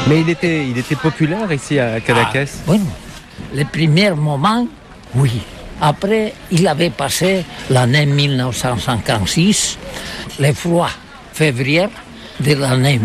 Mais il était populaire ici à Cadaqués. Bueno, les premiers moments, oui. Après, il avait passé l'année 1956, le froid février de l'année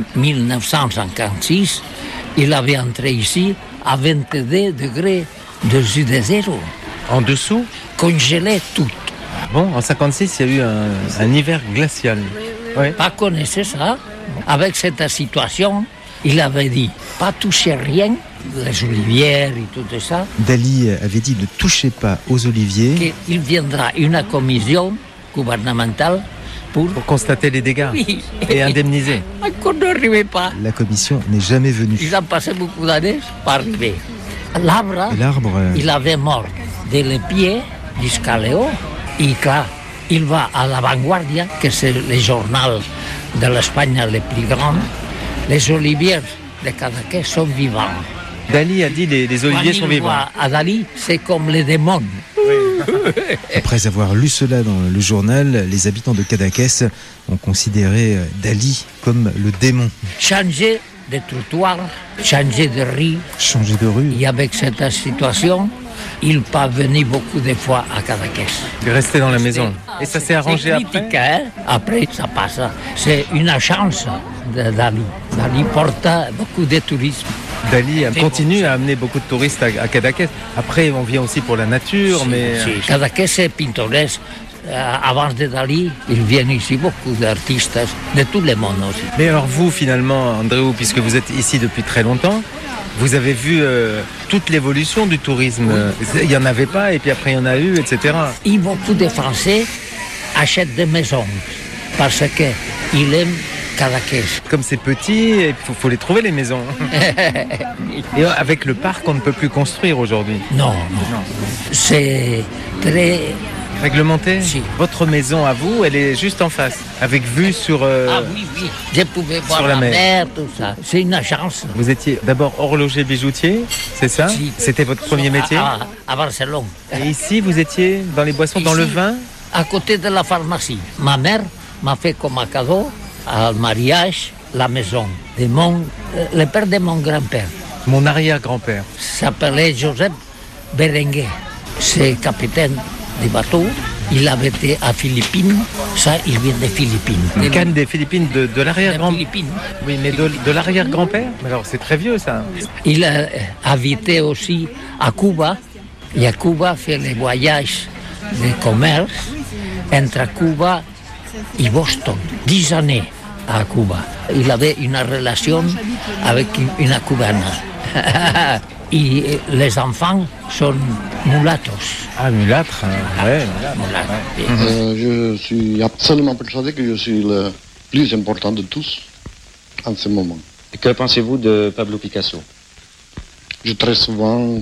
1956, il avait entré ici à 22 degrés dessus de zéro. En dessous? Congelé tout. Bon, en 56, il y a eu un hiver glacial. Ouais. Pas connaissait ça. Avec cette situation, il avait dit, pas toucher rien, les olivières et tout ça. Dali avait dit ne touchez pas aux oliviers. Qu'il viendra une commission gouvernementale pour constater les dégâts et indemniser. Encore n'arrivait pas. La commission n'est jamais venue. Ils ont passé beaucoup d'années pour arriver. L'arbre, il avait mort dès les pieds jusqu'à le haut. Et là, il va à La Vanguardia, que c'est le journal de l'Espagne le plus grand. Les oliviers de Cadaqués sont vivants. Dali a dit les oliviers sont vivants. À Dali, c'est comme les démons. Après avoir lu cela dans le journal, les habitants de Cadaqués ont considéré Dali comme le démon. Changer de trottoir, changer de rue. Changer de rue. Et avec cette situation, il peut venir beaucoup de fois à Cadaqués. Rester dans la maison. Et ça s'est arrangé après hein? Après, ça passe. C'est une chance de Dali. Dali porte beaucoup de tourisme. Dali continue à amener beaucoup de touristes à Cadaqués. Après, on vient aussi pour la nature, mais... Cadaqués, c'est pittoresque. Avant de Dali, il vient ici beaucoup d'artistes de tout le monde aussi. Mais alors vous, finalement, Andréou, puisque vous êtes ici depuis très longtemps, vous avez vu toute l'évolution du tourisme. Il n'y en avait pas, et puis après il y en a eu, etc. Et beaucoup de Français achètent des maisons parce qu'ils aiment Cadaqués. Comme c'est petit, il faut les trouver, les maisons. Et avec le parc, on ne peut plus construire aujourd'hui. Non. C'est très... Réglementé? Si. Votre maison à vous, elle est juste en face, avec vue sur... Ah oui. Je pouvais voir la mer, tout ça. C'est une chance. Vous étiez d'abord horloger bijoutier, c'est ça? Si. C'était votre premier métier? À Barcelone. Et ici, vous étiez dans les boissons, dans le vin? À côté de la pharmacie. Ma mère m'a fait comme un cadeau, à mariage, la maison de le père de mon grand-père. Mon arrière-grand-père. S'appelait Joseph Berenguer. C'est capitaine des bateaux. Il avait été à Philippines. Ça, il vient des Philippines. Le canne des Philippines, de l'arrière-grand-père. Oui, mais de l'arrière-grand-père? Alors, c'est très vieux, ça. Il a habité aussi à Cuba. Et à Cuba, fait les voyages de commerce entre Cuba et Boston. 10 années à Cuba. Il avait une relation avec une cubaine. Et les enfants sont mulatos. Ah, mulâtres, ouais. Je suis absolument persuadé que je suis le plus important de tous en ce moment. Et que pensez-vous de Pablo Picasso? J'ai très souvent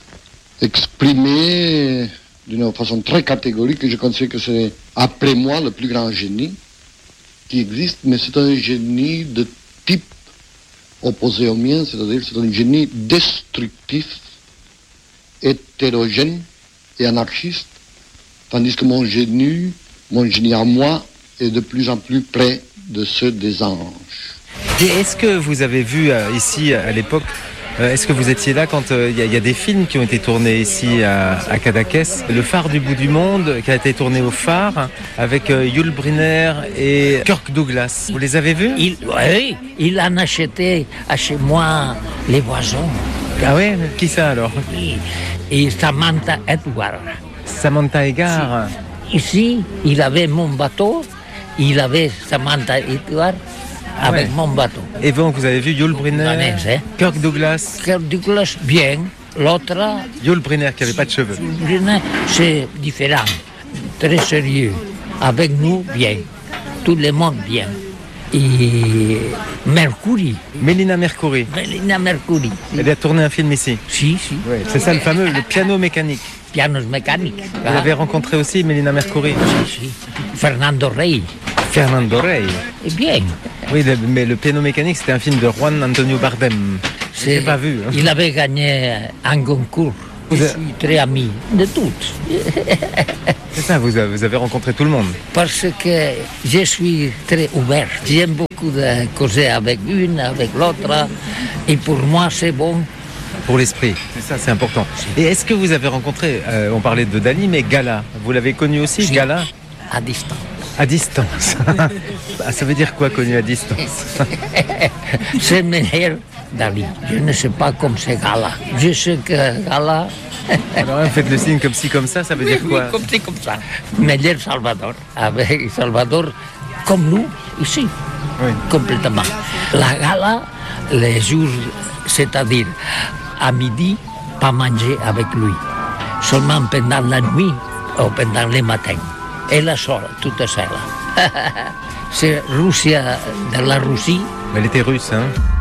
exprimé d'une façon très catégorique que je considère que c'est, après moi, le plus grand génie qui existe, mais c'est un génie de type opposé au mien, c'est-à-dire c'est un génie destructif, hétérogène et anarchiste, tandis que mon génie à moi, est de plus en plus près de ceux des anges. Et est-ce que vous avez vu ici, à l'époque, est-ce que vous étiez là quand il y a des films qui ont été tournés ici à Cadaqués? Le phare du bout du monde, qui a été tourné au phare, avec Yul Brynner et Kirk Douglas. Vous les avez vus? Oui, il en acheté chez moi les boissons. Ah ouais? Qui ça alors? Et Samantha Edward. Samantha Edward. Ici, il avait mon bateau, il avait Samantha Edward. Avec mon bateau. Et donc, vous avez vu Yul Brynner, Kirk Douglas? Kirk Douglas, bien. L'autre... Yul Brynner, qui n'avait pas de cheveux. Yul Brynner, c'est différent. Très sérieux. Avec nous, bien. Tout le monde, bien. Et Mercury. Mélina Mercury. Mélina Mercury. Elle a tourné un film ici. Si. Ouais, c'est ça le fameux, le piano mécanique. Piano mécanique. Vous avez rencontré aussi Mélina Mercury? Si. Fernando Rey. Fernando Rey. Eh bien. Oui, mais le piano mécanique, c'était un film de Juan Antonio Bardem. Je n'ai pas vu. Hein. Il avait gagné un concours. Je suis très ami de toutes. C'est ça, vous avez rencontré tout le monde. Parce que je suis très ouvert. J'aime beaucoup de causer avec une, avec l'autre. Et pour moi, c'est bon. Pour l'esprit, c'est ça, c'est important. Et est-ce que vous avez rencontré, on parlait de Dali, mais Gala, vous l'avez connu aussi, Si. Gala? À distance. À distance. Ah, ça veut dire quoi, connu à distance? C'est meilleur Dali. Je ne sais pas comme c'est Gala. Je sais que Gala... Alors, faites le signe comme ci, comme ça veut dire quoi? Oui, comme ça. Meilleur Salvador. Avec Salvador, comme nous, ici. Oui. Complètement. La Gala, les jours, c'est-à-dire à midi, pas manger avec lui. Seulement pendant la nuit ou pendant le matin. Et la soirée, toute seule. C'est Russie, de la Russie. Mais elle était russe, hein?